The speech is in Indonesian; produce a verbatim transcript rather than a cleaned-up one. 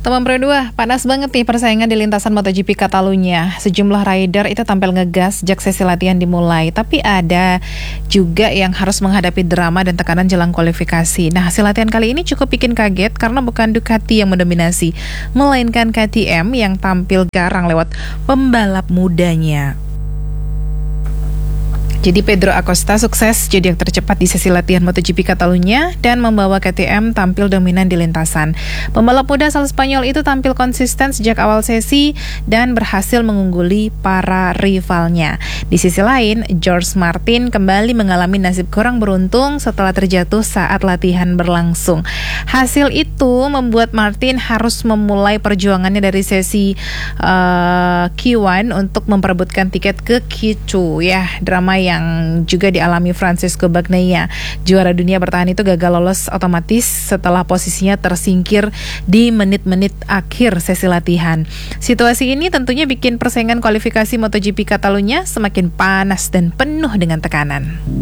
Teman Pro dua, panas banget nih persaingan di lintasan MotoGP Catalunya. Sejumlah rider itu tampil ngegas sejak sesi latihan dimulai. Tapi ada juga yang harus menghadapi drama dan tekanan jelang kualifikasi. Nah, hasil latihan kali ini cukup bikin kaget karena bukan Ducati yang mendominasi, melainkan K T M yang tampil garang lewat pembalap mudanya. Jadi Pedro Acosta sukses jadi yang tercepat di sesi latihan MotoGP Catalunya dan membawa K T M tampil dominan di lintasan. Pembalap muda asal Spanyol itu tampil konsisten sejak awal sesi dan berhasil mengungguli para rivalnya. Di sisi lain, George Martin kembali mengalami nasib kurang beruntung setelah terjatuh saat latihan berlangsung. Hasil itu membuat Martin harus memulai perjuangannya dari sesi uh, Q satu untuk memperebutkan tiket ke Q dua ya. Drama yang yang juga dialami Francesco Bagnaia. Juara dunia bertahan itu gagal lolos otomatis setelah posisinya tersingkir di menit-menit akhir sesi latihan. Situasi ini tentunya bikin persaingan kualifikasi MotoGP Catalunya semakin panas dan penuh dengan tekanan.